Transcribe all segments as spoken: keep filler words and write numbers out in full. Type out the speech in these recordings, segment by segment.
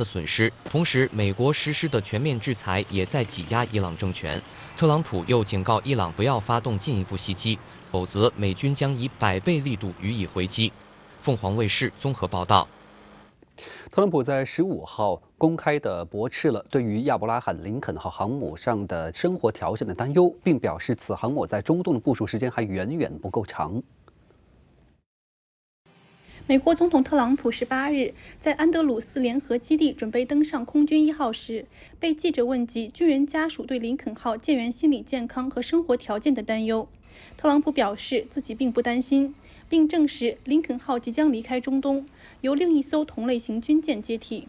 的损失。同时，美国实施的全面制裁也在挤压伊朗政权。特朗普又警告伊朗不要发动进一步袭击，否则美军将以百倍力度予以回击。凤凰卫视综合报道。 特朗普在十五号公开地驳斥了对于亚伯拉罕·林肯号航母上的生活条件的担忧，并表示此航母在中东的部署时间还远远不够长。 美国总统特朗普十八日在安德鲁斯联合基地准备登上空军一号时，被记者问及军人家属对林肯号舰员心理健康和生活条件的担忧。特朗普表示自己并不担心，并证实林肯号即将离开中东，由另一艘同类型军舰接替。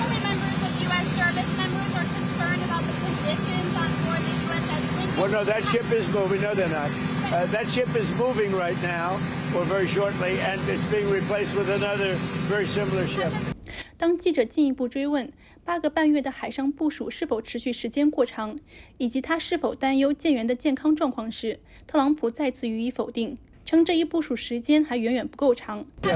Well, no, that ship is moving. No, they're not. Uh, that ship is moving right now, or very shortly, and it's being replaced with another very similar ship. 当记者进一步追问八个半月的海上部署是否持续时间过长，以及他是否担忧舰员的健康状况时，特朗普再次予以否定，称这一部署时间还远远不够长。 No,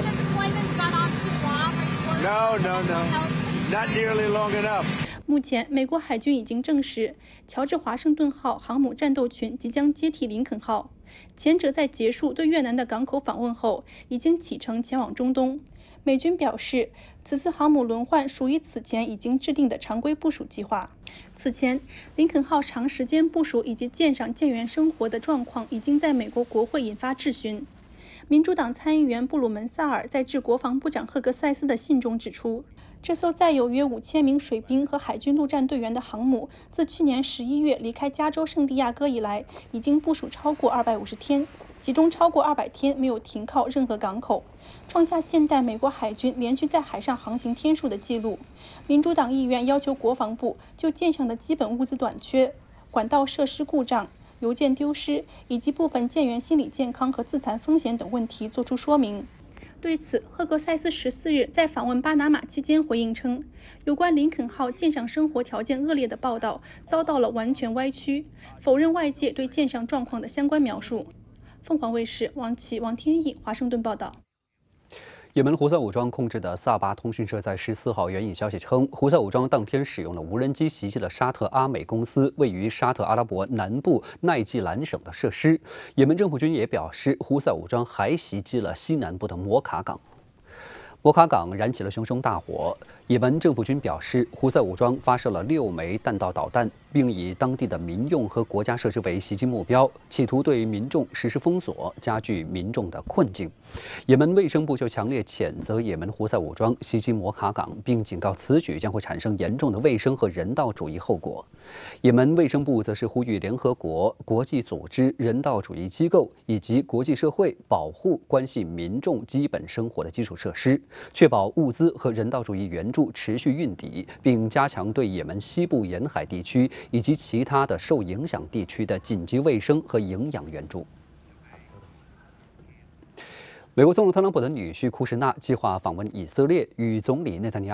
no, no, not nearly long enough. 目前，美国海军已经证实，乔治华盛顿号航母战斗群即将接替林肯号。前者在结束对越南的港口访问后，已经启程前往中东。美军表示，此次航母轮换属于此前已经制定的常规部署计划。此前，林肯号长时间部署以及舰上舰员生活的状况已经在美国国会引发质询。民主党参议员布鲁门萨尔在致国防部长赫格塞斯的信中指出，这艘载有约五千名水兵和海军陆战队员的航母，自去年十一月离开加州圣地亚哥以来，已经部署超过二百五十天，其中超过二百天没有停靠任何港口，创下现代美国海军连续在海上航行天数的记录。民主党议员要求国防部就舰上的基本物资短缺、管道设施故障、邮件丢失以及部分舰员心理健康和自残风险等问题作出说明。对此，赫格塞斯十四日在访问巴拿马期间回应称，有关林肯号舰上生活条件恶劣的报道遭到了完全歪曲，否认外界对舰上状况的相关描述。凤凰卫视王琦、王天意华盛顿报道。 也门胡塞武装控制的萨巴通讯社在十四号援引消息称，胡塞武装当天使用了无人机袭击了沙特阿美公司位于沙特阿拉伯南部奈季兰省的设施。也门政府军也表示，胡塞武装还袭击了西南部的摩卡港。摩卡港燃起了熊熊大火。也门政府军表示，胡塞武装发射了六枚弹道导弹，并以当地的民用和国家设施为袭击目标，企图对民众实施封锁，加剧民众的困境。也门卫生部就强烈谴责也门胡塞武装袭击摩卡港，并警告此举将会产生严重的卫生和人道主义后果。也门卫生部则是呼吁联合国、国际组织、人道主义机构以及国际社会保护关系民众基本生活的基础设施，确保物资和人道主义援助持续运抵，并加强对也门西部沿海地区以及其他的受影响地区的紧急卫生和营养援助。美国总统特朗普的女婿库什纳计划访问以色列，与总理内塔尼亚